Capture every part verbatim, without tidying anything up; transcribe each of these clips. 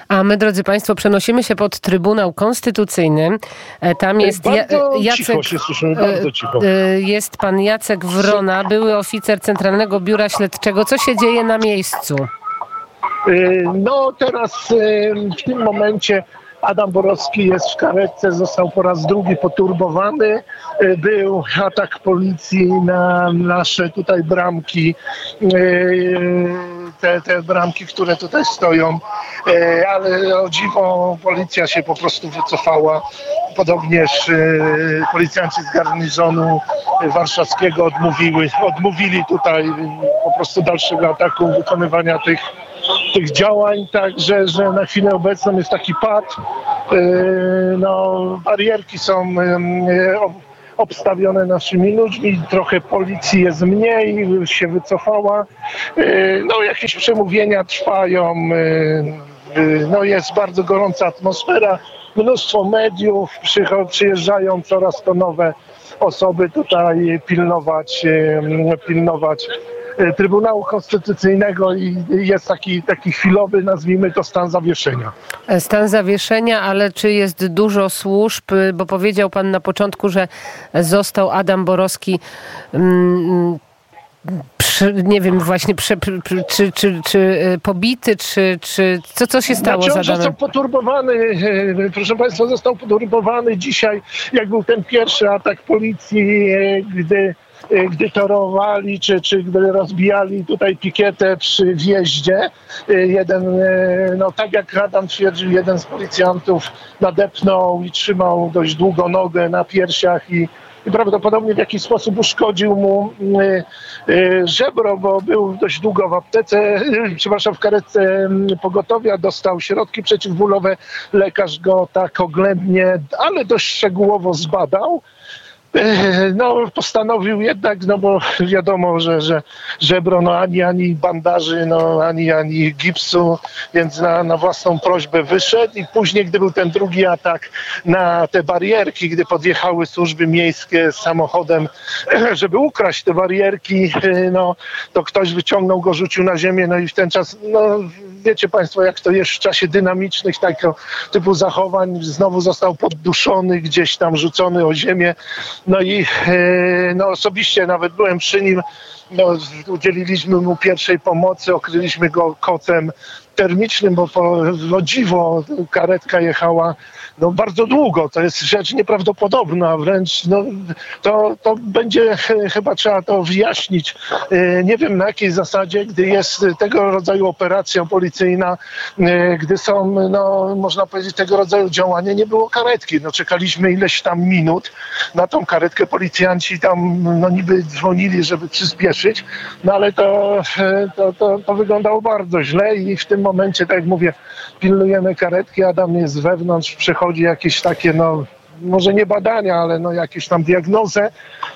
A my, drodzy Państwo, przenosimy się pod Trybunał Konstytucyjny. Tam jest bardzo Jacek, cicho się słyszymy, bardzo cicho. Jest pan Jacek Wrona, były oficer Centralnego Biura Śledczego. Co się dzieje na miejscu? No teraz w tym momencie Adam Borowski jest w karetce, został po raz drugi poturbowany. Był atak policji na nasze tutaj bramki, te, te bramki, które tutaj stoją, ale o dziwo policja się po prostu wycofała. Podobnież policjanci z garnizonu warszawskiego odmówiły, odmówili tutaj po prostu dalszego ataku, wykonywania tych tych działań, także że na chwilę obecną jest taki pad. No, barierki są obstawione naszymi ludźmi, trochę policji jest mniej, się wycofała. No, jakieś przemówienia trwają, no, jest bardzo gorąca atmosfera, mnóstwo mediów, przyjeżdżają coraz to nowe osoby tutaj pilnować, pilnować Trybunału Konstytucyjnego i jest taki, taki chwilowy, nazwijmy to, stan zawieszenia. Stan zawieszenia, ale czy jest dużo służb? Bo powiedział pan na początku, że został Adam Borowski mm, przy, nie wiem właśnie, przy, przy, czy, czy, czy pobity, czy, czy co, co się stało znaczy, z Adamem? Został poturbowany, proszę Państwa, został poturbowany dzisiaj, jak był ten pierwszy atak policji, gdy gdy torowali, czy, czy gdy rozbijali tutaj pikietę przy wjeździe. Jeden, no tak jak Adam twierdził, jeden z policjantów nadepnął i trzymał dość długo nogę na piersiach i, i prawdopodobnie w jakiś sposób uszkodził mu y, y, żebro, bo był dość długo w aptece, y, przepraszam, w karetce pogotowia, dostał środki przeciwbólowe. Lekarz go tak oględnie, ale dość szczegółowo zbadał. No, postanowił jednak, no bo wiadomo, że, że żebro, no ani, ani bandaży, no ani, ani gipsu, więc na, na własną prośbę wyszedł i później, gdy był ten drugi atak na te barierki, gdy podjechały służby miejskie z samochodem, żeby ukraść te barierki, no to ktoś wyciągnął go, rzucił na ziemię, no i w ten czas, no wiecie Państwo, jak to jest w czasie dynamicznych takiego typu zachowań, znowu został podduszony, gdzieś tam rzucony o ziemię. No i no, osobiście nawet byłem przy nim, no, udzieliliśmy mu pierwszej pomocy, okryliśmy go kocem termicznym, bo po, no dziwo, karetka jechała no, bardzo długo. To jest rzecz nieprawdopodobna, wręcz no, to, to będzie chyba trzeba to wyjaśnić. Nie wiem na jakiej zasadzie, gdy jest tego rodzaju operacja policyjna, gdy są, no, można powiedzieć, tego rodzaju działania, nie było karetki. No, czekaliśmy ileś tam minut na tą karetkę. Policjanci tam no, niby dzwonili, żeby przyspieszyć, no ale to, to, to, to wyglądało bardzo źle i w tym momencie, tak jak mówię, pilnujemy karetki, Adam jest wewnątrz, przechodzi jakieś takie, no może nie badania, ale no jakieś tam diagnozę.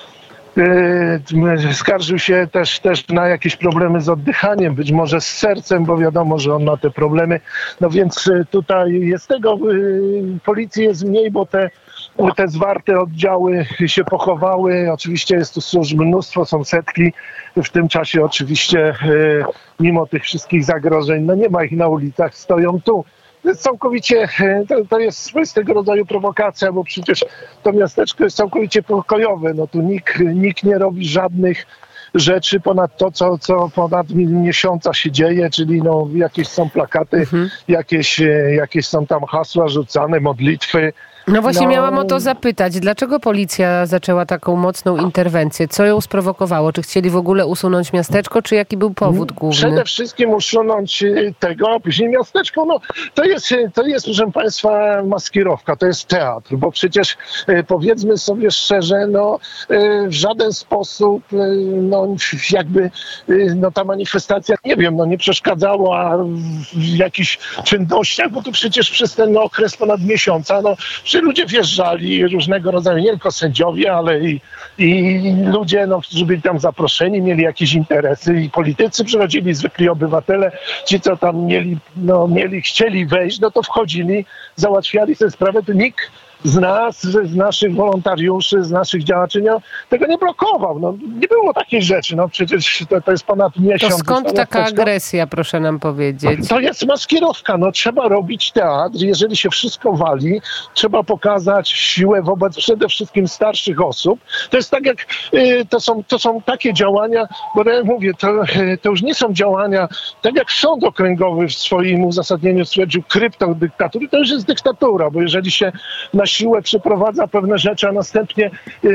Yy, skarżył się też, też na jakieś problemy z oddychaniem, być może z sercem, bo wiadomo, że on ma te problemy. No więc tutaj jest tego, yy, policji jest mniej, bo te Te zwarte oddziały się pochowały. Oczywiście jest tu służb mnóstwo, są setki. W tym czasie oczywiście mimo tych wszystkich zagrożeń, no nie ma ich na ulicach, stoją tu. Całkowicie, to, to jest swoistego rodzaju prowokacja, bo przecież to miasteczko jest całkowicie pokojowe. No tu nikt, nikt nie robi żadnych rzeczy ponad to, co, co ponad miesiąca się dzieje, czyli no, jakieś są plakaty, mhm. jakieś, jakieś są tam hasła rzucane, modlitwy. No właśnie no, miałam o to zapytać. Dlaczego policja zaczęła taką mocną interwencję? Co ją sprowokowało? Czy chcieli w ogóle usunąć miasteczko, czy jaki był powód główny? Przede wszystkim usunąć tego, a później miasteczko. No, to jest, to jest, proszę Państwa, maskirowka, to jest teatr, bo przecież powiedzmy sobie szczerze, no w żaden sposób no, jakby no, ta manifestacja, nie wiem, no nie przeszkadzała w jakichś czynnościach, bo tu przecież przez ten okres ponad miesiąca, no że ludzie wjeżdżali różnego rodzaju, nie tylko sędziowie, ale i, i ludzie, no, którzy byli tam zaproszeni, mieli jakieś interesy i politycy przychodzili, zwykli obywatele, ci co tam mieli, no, mieli, chcieli wejść, no to wchodzili, załatwiali tę sprawę, to nikt z nas, z naszych wolontariuszy, z naszych działaczy nie, tego nie blokował. No, nie było takiej rzeczy. No, przecież to, to jest ponad miesiąc. To skąd taka agresja, proszę nam powiedzieć? To jest maskierowka. No, trzeba robić teatr. Jeżeli się wszystko wali, trzeba pokazać siłę wobec przede wszystkim starszych osób. To jest tak jak, y, to są, to są takie działania, bo ja mówię, to, y, to już nie są działania, tak jak sąd okręgowy w swoim uzasadnieniu stwierdził, kryptodyktatury, to już jest dyktatura, bo jeżeli się na siłę przeprowadza pewne rzeczy, a następnie y,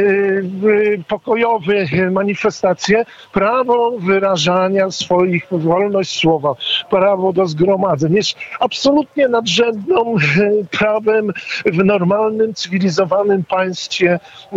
y, pokojowe manifestacje, prawo wyrażania swoich, wolność słowa, prawo do zgromadzeń jest absolutnie nadrzędną y, prawem w normalnym, cywilizowanym państwie, y,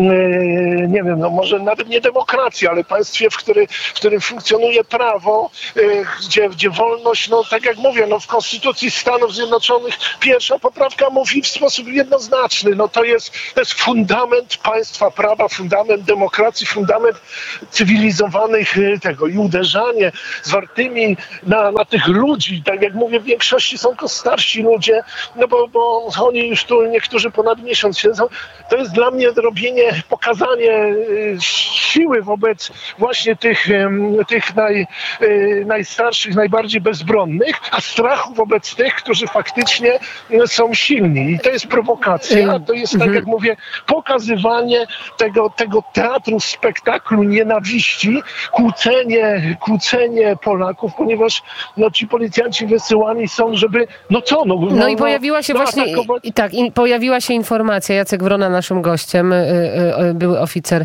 nie wiem, no może nawet nie demokracji, ale państwie, w, który, w którym funkcjonuje prawo, y, gdzie, gdzie wolność, no tak jak mówię, no w Konstytucji Stanów Zjednoczonych pierwsza poprawka mówi w sposób jednoznaczny, no to jest, to jest fundament państwa prawa, fundament demokracji, fundament cywilizowanych y, tego i uderzanie zwartymi na, na tych ludzi, tak jak mówię, w większości są to starsi ludzie, no bo, bo oni już tu niektórzy ponad miesiąc siedzą, to jest dla mnie robienie, pokazanie y, siły wobec właśnie tych, y, tych naj, y, najstarszych, najbardziej bezbronnych, a strachu wobec tych, którzy faktycznie y, są silni. I to jest prowokacja, to jest, tak jak mówię, pokazywanie tego, tego teatru, spektaklu nienawiści, kłócenie, kłócenie Polaków, ponieważ no, ci policjanci wysyłani są, żeby, no co, no... No, no i pojawiła się no, właśnie, atakować... i, tak, i pojawiła się informacja, Jacek Wrona, naszym gościem, były oficer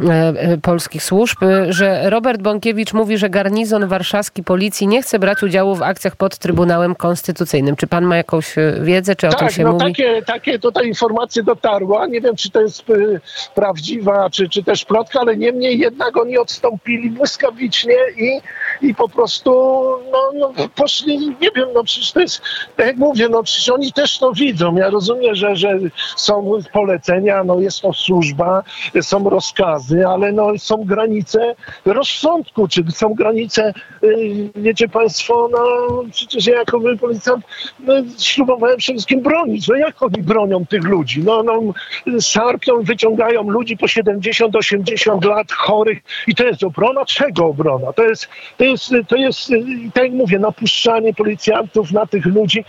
polskich służb, że Robert Bąkiewicz mówi, że garnizon warszawski policji nie chce brać udziału w akcjach pod Trybunałem Konstytucyjnym. Czy pan ma jakąś wiedzę, czy o tak, tym się no mówi? Takie, takie tutaj informacje dotarła. Nie wiem, czy to jest y, prawdziwa, czy, czy też plotka, ale niemniej jednak oni odstąpili błyskawicznie i, i po prostu no, no, poszli, nie wiem, no przecież to jest, tak jak mówię, no przecież oni też to widzą. Ja rozumiem, że, że są polecenia, no jest to służba, są rozkazy, ale no są granice rozsądku, czy są granice, y, wiecie państwo, no przecież ja jako policjant no, ślubowałem przede wszystkim bronić. No jak oni bronią tych ludzi? No, no szarpią, wyciągają ludzi po siedemdziesiąt osiemdziesiąt lat chorych i to jest obrona? Czego obrona? To jest, to jest, to jest tak jak mówię, napuszczanie policjantów na tych ludzi.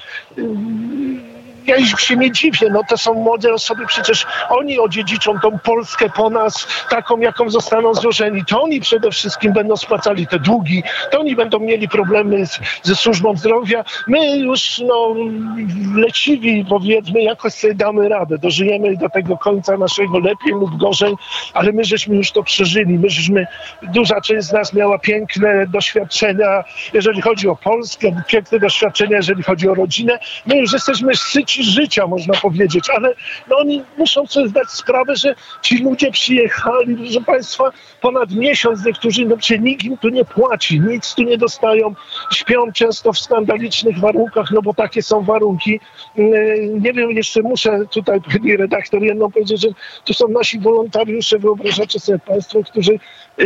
Ja już się nie dziwię, no to są młode osoby, przecież oni odziedziczą tą Polskę po nas, taką jaką zostaną złożeni. To oni przede wszystkim będą spłacali te długi, to oni będą mieli problemy z, ze służbą zdrowia. My już no leciwi, powiedzmy, jakoś sobie damy radę, dożyjemy do tego końca naszego lepiej lub gorzej, ale my żeśmy już to przeżyli, my żeśmy, duża część z nas miała piękne doświadczenia, jeżeli chodzi o Polskę, piękne doświadczenia, jeżeli chodzi o rodzinę. My już jesteśmy syci życia, można powiedzieć, ale no oni muszą sobie zdać sprawę, że ci ludzie przyjechali, proszę państwa, ponad miesiąc, niektórzy, no przecież nikt im tu nie płaci, nic tu nie dostają, śpią często w skandalicznych warunkach, no bo takie są warunki. Nie wiem, jeszcze muszę tutaj, pani redaktor, jedną powiedzieć, że to są nasi wolontariusze, wyobrażacie sobie państwo, którzy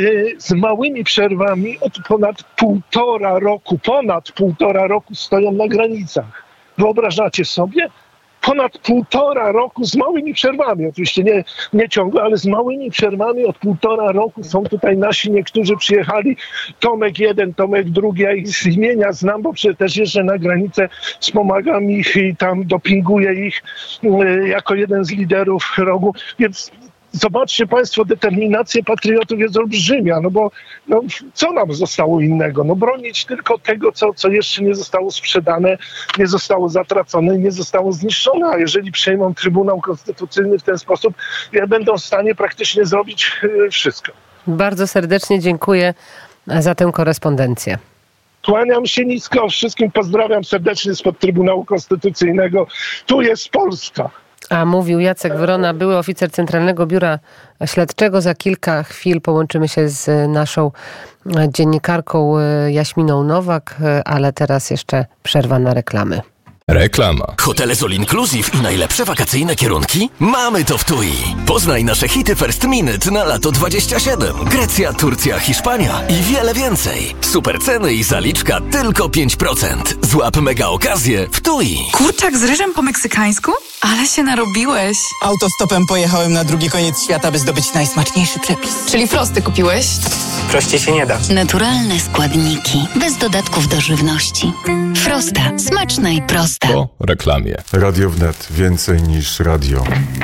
z małymi przerwami od ponad półtora roku, ponad półtora roku stoją na granicach. Wyobrażacie sobie? Ponad półtora roku z małymi przerwami, oczywiście nie, nie ciągle, ale z małymi przerwami od półtora roku są tutaj nasi, niektórzy przyjechali, Tomek jeden, Tomek drugi, ja ich z imienia znam, bo przecież też jeżdżę na granicę, wspomagam ich i tam dopinguję ich y, jako jeden z liderów rogu, więc zobaczcie państwo, determinacja patriotów jest olbrzymia, no bo no, co nam zostało innego? No bronić tylko tego, co, co jeszcze nie zostało sprzedane, nie zostało zatracone, nie zostało zniszczone, a jeżeli przejmą Trybunał Konstytucyjny w ten sposób, będą w stanie praktycznie zrobić wszystko. Bardzo serdecznie dziękuję za tę korespondencję. Kłaniam się nisko, wszystkim pozdrawiam serdecznie spod Trybunału Konstytucyjnego. Tu jest Polska. A mówił Jacek Wrona, były oficer Centralnego Biura Śledczego. Za kilka chwil połączymy się z naszą dziennikarką Jaśminą Nowak, ale teraz jeszcze przerwa na reklamy. Reklama. Hotele z All Inclusive i najlepsze wakacyjne kierunki? Mamy to w T U I. Poznaj nasze hity First Minute na lato dwadzieścia siedem. Grecja, Turcja, Hiszpania i wiele więcej. Super ceny i zaliczka tylko pięć procent. Złap mega okazję w T U I. Kurczak z ryżem po meksykańsku? Ale się narobiłeś. Autostopem pojechałem na drugi koniec świata, by zdobyć najsmaczniejszy przepis. Czyli frosty kupiłeś? Prościej się nie da. Naturalne składniki, bez dodatków do żywności. Frosta. Smaczna i prosta. Po reklamie. Radio Wnet. Więcej niż radio.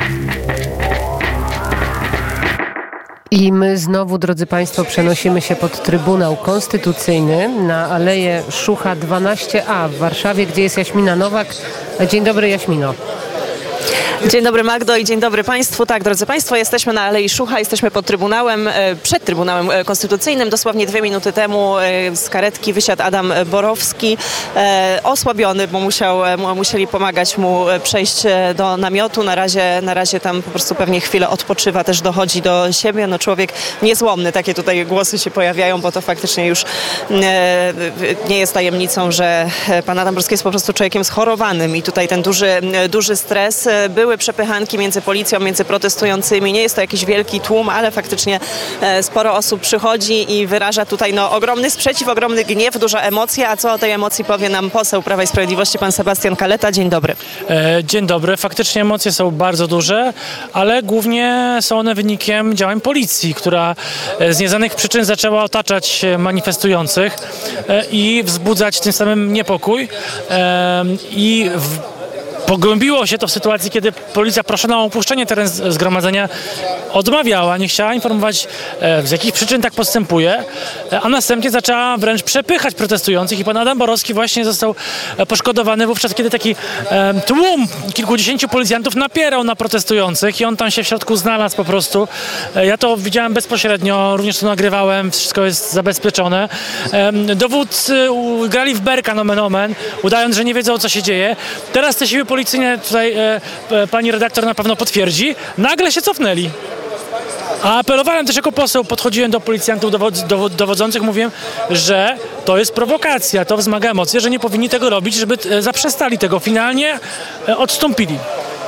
I my znowu, drodzy Państwo, przenosimy się pod Trybunał Konstytucyjny na Aleję Szucha dwanaście A w Warszawie, gdzie jest Jaśmina Nowak. Dzień dobry, Jaśmino. Dzień dobry, Magdo, i dzień dobry Państwu. Tak, drodzy Państwo, jesteśmy na Alei Szucha, jesteśmy pod Trybunałem, przed Trybunałem Konstytucyjnym. Dosłownie dwie minuty temu z karetki wysiadł Adam Borowski, osłabiony, bo musiał, musieli pomagać mu przejść do namiotu. Na razie, na razie tam po prostu pewnie chwilę odpoczywa, też dochodzi do siebie. No, człowiek niezłomny, takie tutaj głosy się pojawiają, bo to faktycznie już nie jest tajemnicą, że pan Adam Borowski jest po prostu człowiekiem schorowanym i tutaj ten duży, duży stres. Były przepychanki między policją, między protestującymi. Nie jest to jakiś wielki tłum, ale faktycznie sporo osób przychodzi i wyraża tutaj no, ogromny sprzeciw, ogromny gniew, duża emocja. A co o tej emocji powie nam poseł Prawa i Sprawiedliwości, pan Sebastian Kaleta. Dzień dobry. E, dzień dobry. Faktycznie emocje są bardzo duże, ale głównie są one wynikiem działań policji, która z nieznanych przyczyn zaczęła otaczać manifestujących e, i wzbudzać tym samym niepokój. E, I w Pogłębiło się to w sytuacji, kiedy policja proszona o opuszczenie terenu zgromadzenia odmawiała, nie chciała informować, z jakich przyczyn tak postępuje, a następnie zaczęła wręcz przepychać protestujących i pan Adam Borowski właśnie został poszkodowany wówczas, kiedy taki tłum kilkudziesięciu policjantów napierał na protestujących i on tam się w środku znalazł po prostu. Ja to widziałem bezpośrednio, również to nagrywałem, wszystko jest zabezpieczone. Dowódcy grali w berka nomen omen, udając, że nie wiedzą, co się dzieje. Teraz te siły policyjne, tutaj e, e, pani redaktor na pewno potwierdzi, nagle się cofnęli. A apelowałem też jako poseł, podchodziłem do policjantów dowodz, dowod, dowodzących, mówiłem, że to jest prowokacja, to wzmaga emocje, że nie powinni tego robić, żeby e, zaprzestali tego. Finalnie e, odstąpili.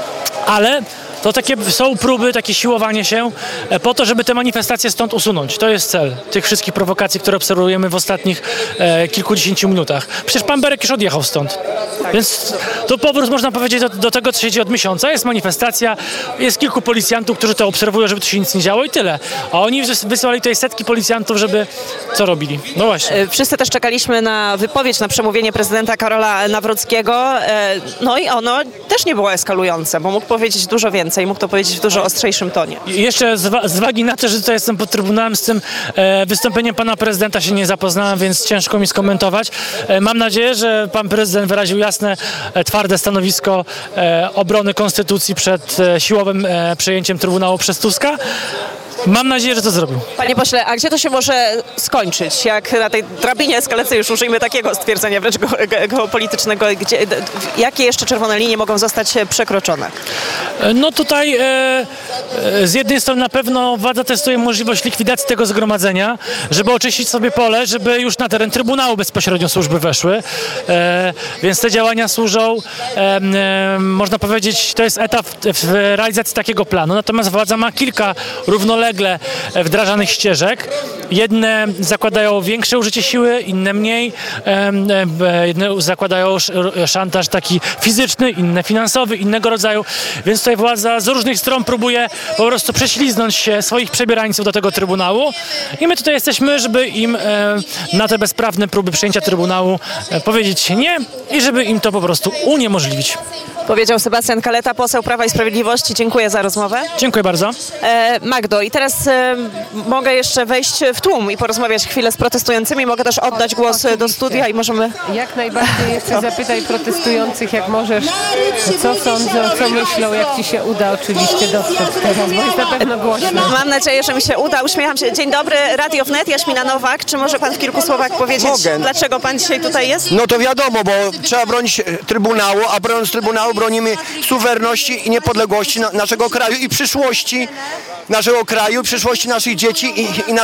Ale to takie są próby, takie siłowanie się po to, żeby te manifestacje stąd usunąć. To jest cel tych wszystkich prowokacji, które obserwujemy w ostatnich e, kilkudziesięciu minutach. Przecież pan Berek już odjechał stąd. Tak. Więc to powrót, można powiedzieć, do, do tego, co się dzieje od miesiąca. Jest manifestacja, jest kilku policjantów, którzy to obserwują, żeby tu się nic nie działo i tyle. A oni wysłali tutaj setki policjantów, żeby co robili? No właśnie. Wszyscy też czekaliśmy na wypowiedź, na przemówienie prezydenta Karola Nawrockiego. No i ono też nie było eskalujące, bo mógł powiedzieć dużo więcej. Mógł to powiedzieć w dużo ostrzejszym tonie. I jeszcze z, z uwagi na to, że tutaj jestem pod Trybunałem, z tym e, wystąpieniem pana prezydenta się nie zapoznałem, więc ciężko mi skomentować. E, mam nadzieję, że pan prezydent wyraził jasne, e, twarde stanowisko e, obrony konstytucji przed e, siłowym e, przejęciem Trybunału przez Tuska. Mam nadzieję, że to zrobił. Panie pośle, a gdzie to się może skończyć? Jak na tej drabinie eskalacji, już użyjmy takiego stwierdzenia wręcz geopolitycznego, gdzie, jakie jeszcze czerwone linie mogą zostać przekroczone? No tutaj e, e, z jednej strony na pewno władza testuje możliwość likwidacji tego zgromadzenia, żeby oczyścić sobie pole, żeby już na teren Trybunału bezpośrednio służby weszły. E, więc te działania służą, e, e, można powiedzieć, to jest etap w realizacji takiego planu. Natomiast władza ma kilka równoległych wdrażanych ścieżek. Jedne zakładają większe użycie siły, inne mniej. Jedne zakładają szantaż taki fizyczny, inne finansowy, innego rodzaju. Więc tutaj władza z różnych stron próbuje po prostu prześliznąć się swoich przebierańców do tego Trybunału. I my tutaj jesteśmy, żeby im na te bezprawne próby przejęcia Trybunału powiedzieć nie i żeby im to po prostu uniemożliwić. Powiedział Sebastian Kaleta, poseł Prawa i Sprawiedliwości. Dziękuję za rozmowę. Dziękuję bardzo. E, Magdo, i teraz e, mogę jeszcze wejść w tłum i porozmawiać chwilę z protestującymi. Mogę też oddać głos Oczywiście. do studia i możemy... Jak najbardziej jeszcze zapytaj protestujących, jak możesz, co sądzą, co myślą, jak ci się uda oczywiście dostać teraz, bo jest na pewno głośno. Mam nadzieję, że mi się uda. Uśmiecham się. Dzień dobry, Radio Wnet, Jaśmina Nowak. Czy może pan w kilku słowach powiedzieć, Mogę. dlaczego pan dzisiaj tutaj jest? No to wiadomo, bo trzeba bronić Trybunału, a broniąc Trybunału bronimy suwerenności i niepodległości na, naszego kraju i przyszłości naszego kraju, przyszłości naszych dzieci i, i naszych wnuk.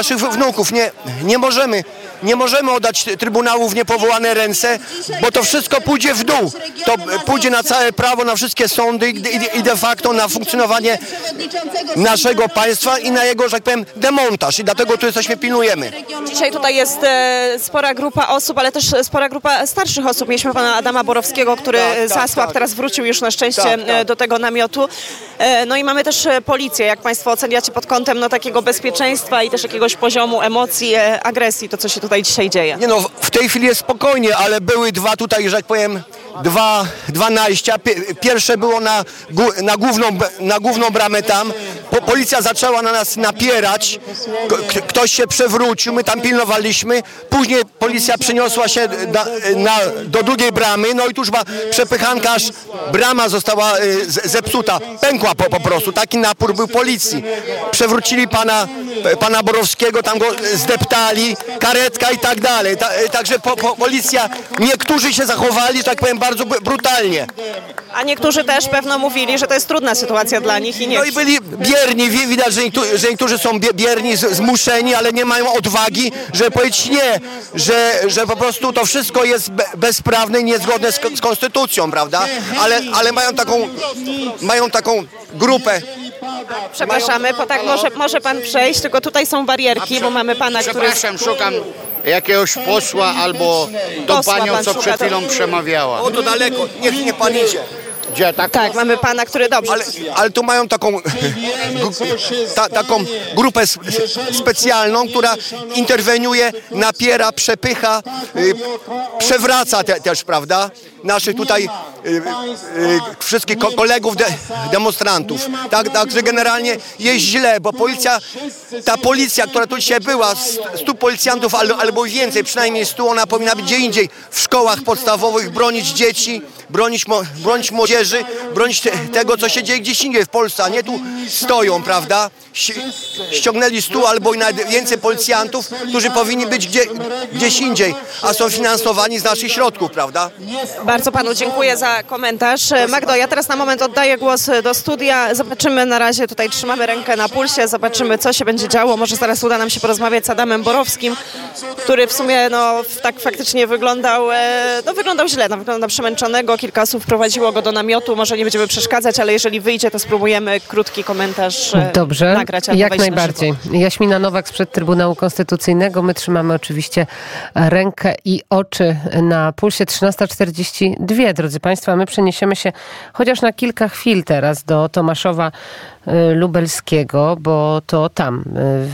wnuków. Nie, nie możemy, nie możemy oddać Trybunału w niepowołane ręce, bo to wszystko pójdzie w dół. To pójdzie na całe prawo, na wszystkie sądy i de facto na funkcjonowanie naszego państwa i na jego, że tak powiem, demontaż. I dlatego tu jesteśmy, pilnujemy. Dzisiaj tutaj jest e, spora grupa osób, ale też spora grupa starszych osób. Mieliśmy pana Adama Borowskiego, który tak, tak, zasłabł, tak. Teraz wrócił już na szczęście tak, tak. do tego namiotu. E, no i mamy też policję. Jak państwo oceniacie pod kątem no, takiego bezpieczeństwa i też jakiegoś poziomu emocji, e, agresji, to co się tutaj dzisiaj dzieje? Nie no, w tej chwili jest spokojnie, ale były dwa tutaj, że tak powiem, dwa, dwa najścia. Pierwsze było na, na, główną, na główną bramę tam. Po, policja zaczęła na nas napierać. K ktoś się przewrócił, my tam pilnowaliśmy. Później policja przeniosła się na, na, do drugiej bramy. No i tuż ma przepychanka, aż brama została y, zepsuta. Pękła po, po prostu. Taki napór był policji. Przewrócili pana, pana Borowskiego, tam go zdeptali, karetka i tak dalej. Ta, także po, po, policja, niektórzy się zachowali, że tak powiem, bardzo brutalnie. A niektórzy też pewno mówili, że to jest trudna sytuacja dla nich i nie. No i byli bierni, widać, że niektórzy, że niektórzy są bierni, zmuszeni, ale nie mają odwagi, żeby powiedzieć nie, że, że po prostu to wszystko jest bezprawne i niezgodne z, z konstytucją, prawda? Ale, ale mają taką, mają taką grupę. Przepraszamy, bo tak może, może pan przejść, tylko tutaj są barierki, bo mamy pana, który... Przepraszam, szukam jakiegoś posła albo tą Posła panią, pan co szuka, przed to- chwilą przemawiała. O, to daleko, niech nie pan idzie. Gdzie, tak? Tak, mamy pana, który dobrze... Ale, ale tu mają taką, ta, taką grupę s- specjalną, która interweniuje, napiera, przepycha, y, przewraca te, też, prawda? Naszych tutaj y, y, wszystkich ko kolegów de demonstrantów. Tak, także generalnie jest źle, bo policja, ta policja, która tu dzisiaj była, stu policjantów al albo więcej, przynajmniej stu, ona powinna być gdzie indziej, w szkołach podstawowych, bronić dzieci, bronić, mo bronić młodzieży, bronić te tego, co się dzieje gdzieś indziej w Polsce, a nie tu stoją, prawda? Ściągnęli stu albo i nawet więcej policjantów, którzy powinni być gdzie, gdzieś indziej, a są finansowani z naszych środków, prawda? Bardzo panu dziękuję za komentarz. Magdo, ja teraz na moment oddaję głos do studia. Zobaczymy na razie, tutaj trzymamy rękę na pulsie, zobaczymy, co się będzie działo. Może zaraz uda nam się porozmawiać z Adamem Borowskim, który w sumie no, tak faktycznie wyglądał, no, wyglądał źle, no, wyglądał przemęczonego. Kilka osób wprowadziło go do namiotu. Może nie będziemy przeszkadzać, ale jeżeli wyjdzie, to spróbujemy krótki komentarz Dobrze, nagrać. Albo jak wejść na najbardziej. żywo. Jaśmina Nowak sprzed Trybunału Konstytucyjnego. My trzymamy oczywiście rękę i oczy na pulsie. Trzynasta czterdzieści dwa, drodzy Państwo, a my przeniesiemy się chociaż na kilka chwil teraz do Tomaszowa Lubelskiego, bo to tam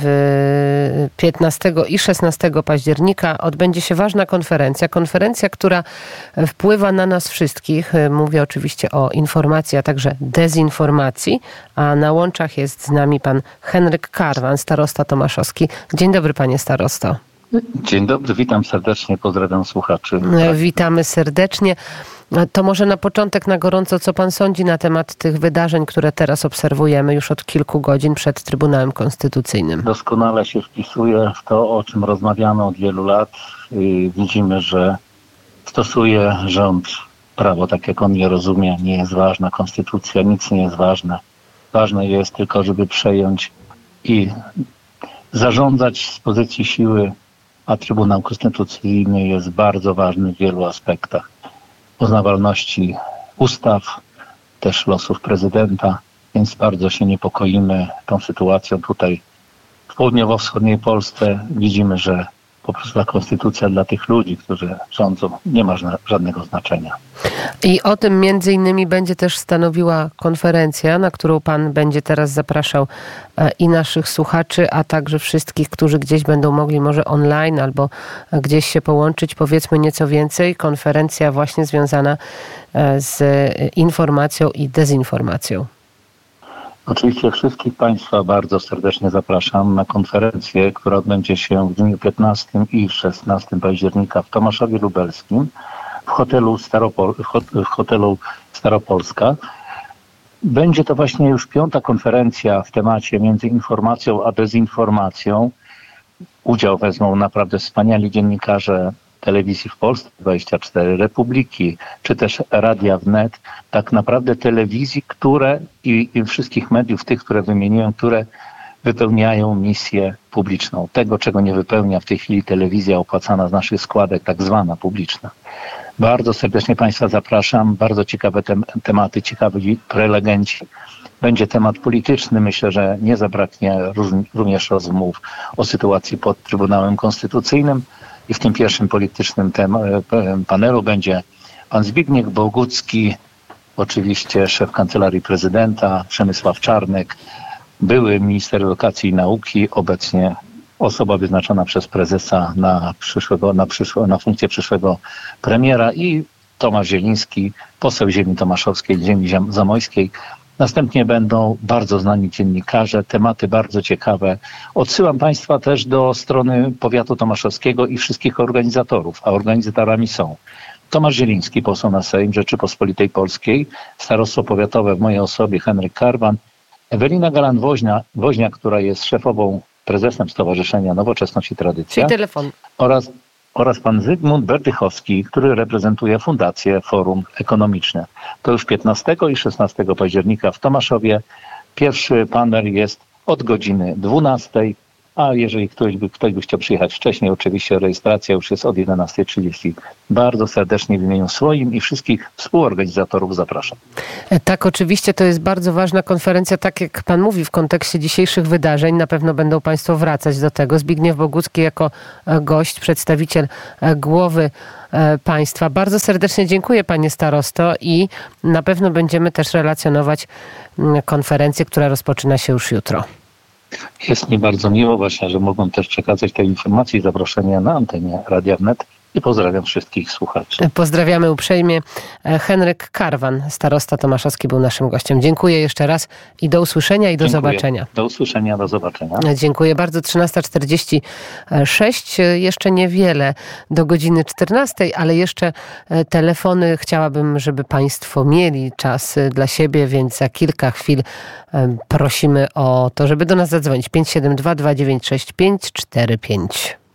w piętnastego i szesnastego października odbędzie się ważna konferencja. Konferencja, która wpływa na nas wszystkich. Mówię oczywiście o informacji, a także dezinformacji, a na łączach jest z nami pan Henryk Karwan, starosta tomaszowski. Dzień dobry, panie starosto. Dzień dobry, witam serdecznie, pozdrawiam słuchaczy. Witamy serdecznie. To może na początek na gorąco, co pan sądzi na temat tych wydarzeń, które teraz obserwujemy już od kilku godzin przed Trybunałem Konstytucyjnym? Doskonale się wpisuje w to, o czym rozmawiamy od wielu lat. Widzimy, że stosuje rząd prawo tak, jak on je rozumie. Nie jest ważna konstytucja, nic nie jest ważne. Ważne jest tylko, żeby przejąć i zarządzać z pozycji siły, a Trybunał Konstytucyjny jest bardzo ważny w wielu aspektach. Poznawalności ustaw, też losów prezydenta, więc bardzo się niepokoimy tą sytuacją tutaj w południowo-wschodniej Polsce. Widzimy, że po prostu ta konstytucja dla tych ludzi, którzy rządzą, nie ma żadnego znaczenia. I o tym między innymi będzie też stanowiła konferencja, na którą pan będzie teraz zapraszał i naszych słuchaczy, a także wszystkich, którzy gdzieś będą mogli może online albo gdzieś się połączyć. Powiedzmy nieco więcej. Konferencja właśnie związana z informacją i dezinformacją. Oczywiście wszystkich Państwa bardzo serdecznie zapraszam na konferencję, która odbędzie się w dniu piętnastego i szesnastego października w Tomaszowie Lubelskim w hotelu, Staropol w hotelu Staropolska. Będzie to właśnie już piąta konferencja w temacie między informacją a dezinformacją. Udział wezmą naprawdę wspaniali dziennikarze telewizji w Polsce, dwadzieścia cztery, Republiki, czy też Radia Wnet, tak naprawdę telewizji, które i, i wszystkich mediów, tych, które wymieniłem, które wypełniają misję publiczną. Tego, czego nie wypełnia w tej chwili telewizja opłacana z naszych składek, tak zwana publiczna. Bardzo serdecznie Państwa zapraszam. Bardzo ciekawe tem- tematy, ciekawi prelegenci. Będzie temat polityczny. Myślę, że nie zabraknie róż- również rozmów o sytuacji pod Trybunałem Konstytucyjnym. I w tym pierwszym politycznym tem- panelu będzie pan Zbigniew Bogucki, oczywiście szef Kancelarii Prezydenta, Przemysław Czarnek, były minister edukacji i nauki, obecnie osoba wyznaczona przez prezesa na, przyszłego, na, przyszłe, na funkcję przyszłego premiera, i Tomasz Zieliński, poseł ziemi tomaszowskiej, ziemi zamojskiej. Następnie będą bardzo znani dziennikarze, tematy bardzo ciekawe. Odsyłam Państwa też do strony powiatu tomaszowskiego i wszystkich organizatorów, a organizatorami są Tomasz Zieliński, poseł na Sejm Rzeczypospolitej Polskiej, starostwo powiatowe w mojej osobie Henryk Karwan, Ewelina Galan-Woźniak, która jest szefową, prezesem Stowarzyszenia Nowoczesność i Tradycja. Czyli telefon. Oraz, oraz pan Zygmunt Berdychowski, który reprezentuje Fundację Forum Ekonomiczne. To już piętnastego i szesnastego października w Tomaszowie. Pierwszy panel jest od godziny dwunastej, a jeżeli ktoś by, ktoś by chciał przyjechać wcześniej, oczywiście rejestracja już jest od jedenastej trzydzieści. Bardzo serdecznie w imieniu swoim i wszystkich współorganizatorów zapraszam. Tak, oczywiście to jest bardzo ważna konferencja, tak jak pan mówi, w kontekście dzisiejszych wydarzeń. Na pewno będą Państwo wracać do tego. Zbigniew Bogucki jako gość, przedstawiciel głowy państwa. Bardzo serdecznie dziękuję, panie starosto, i na pewno będziemy też relacjonować konferencję, która rozpoczyna się już jutro. Jest mi bardzo miło właśnie, że mogłem też przekazać te informacje i zaproszenia na antenie Radia Wnet i pozdrawiam wszystkich słuchaczy. Pozdrawiamy uprzejmie. Henryk Karwan, starosta tomaszowski, był naszym gościem. Dziękuję jeszcze raz i do usłyszenia i do Dziękuję. zobaczenia. Do usłyszenia, do zobaczenia. Dziękuję bardzo. trzynasta czterdzieści sześć. Jeszcze niewiele do godziny czternastej, ale jeszcze telefony chciałabym, żeby Państwo mieli czas dla siebie, więc za kilka chwil prosimy o to, żeby do nas zadzwonić. pięć siedem dwa, dwa dziewięć sześć, pięć cztery pięć.